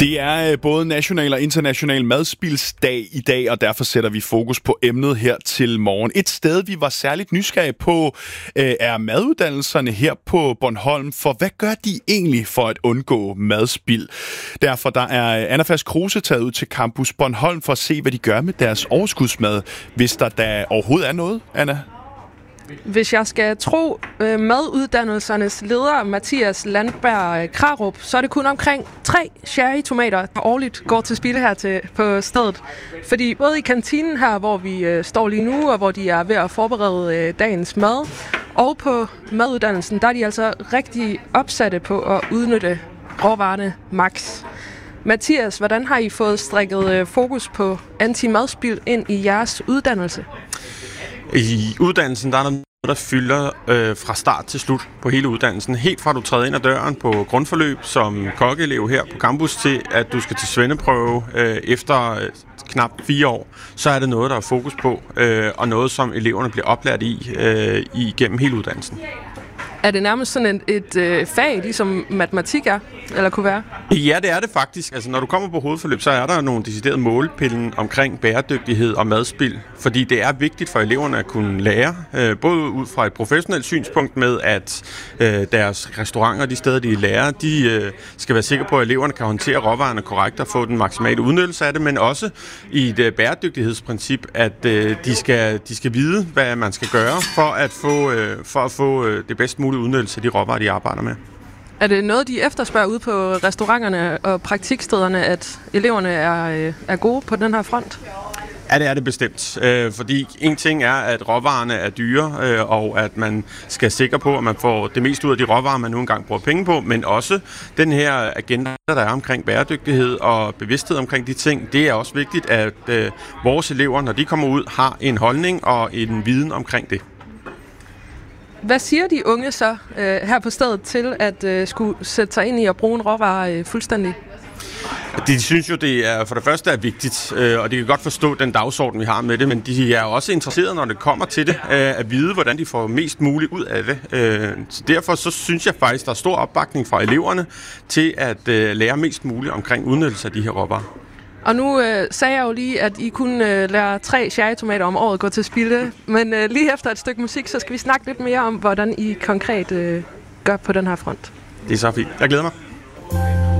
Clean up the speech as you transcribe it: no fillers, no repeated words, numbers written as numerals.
Det er både national og international madspilsdag i dag, og derfor sætter vi fokus på emnet her til morgen. Et sted, vi var særligt nysgerrige på, er maduddannelserne her på Bornholm. For hvad gør de egentlig for at undgå madspild? Derfor der er Anna Fast Kruse taget ud til Campus Bornholm for at se, hvad de gør med deres overskudsmad, hvis der da overhovedet er noget, Anna. Hvis jeg skal tro maduddannelsernes leder, Mathias Landberg Krarup, så er det kun omkring 3 cherrytomater, der årligt går til spilde her på stedet. Fordi både i kantinen her, hvor vi står lige nu, og hvor de er ved at forberede dagens mad, og på maduddannelsen, der er de altså rigtig opsatte på at udnytte råvarerne max. Mathias, hvordan har I fået strikket fokus på anti-madspild ind i jeres uddannelse? I uddannelsen der er noget, der fylder fra start til slut på hele uddannelsen. Helt fra du træder ind ad døren på grundforløb som kokkeelev her på campus til, at du skal til svendeprøve efter knap 4 år, så er det noget, der er fokus på, og noget, som eleverne bliver oplært i gennem hele uddannelsen. Er det nærmest sådan et fag, ligesom matematik er, eller kunne være? Ja, det er det faktisk. Altså, når du kommer på hovedforløb, så er der nogle deciderede målepinde omkring bæredygtighed og madspild, fordi det er vigtigt for eleverne at kunne lære, både ud fra et professionelt synspunkt med, at deres restauranter, de steder, de lærer, de skal være sikre på, at eleverne kan håndtere råvarerne korrekt og få den maksimale udnyttelse af det, men også i et bæredygtighedsprincip, at de skal vide, hvad man skal gøre for at få det bedst mulige udnyttelse af de råvarer, de arbejder med. Er det noget, de efterspørger ude på restauranterne og praktikstederne, at eleverne er gode på den her front? Ja, det er det bestemt. Fordi en ting er, at råvarerne er dyre, og at man skal sikre på, at man får det mest ud af de råvarer, man nu engang bruger penge på, men også den her agenda, der er omkring bæredygtighed og bevidsthed omkring de ting, det er også vigtigt, at vores elever, når de kommer ud, har en holdning og en viden omkring det. Hvad siger de unge så her på stedet til at skulle sætte sig ind i at bruge en råvare fuldstændig? De synes jo, det er for det første er vigtigt, og de kan godt forstå den dagsorden, vi har med det, men de er også interesserede, når det kommer til det, at vide, hvordan de får mest muligt ud af det. Så derfor så synes jeg faktisk, der er stor opbakning fra eleverne til at lære mest muligt omkring udnyttelse af de her råvarer. Og nu sagde jeg jo lige, at I kunne lære 3 cherrytomater om året gå til spilde, men lige efter et stykke musik, så skal vi snakke lidt mere om, hvordan I konkret gør på den her front. Det er så fint. Jeg glæder mig.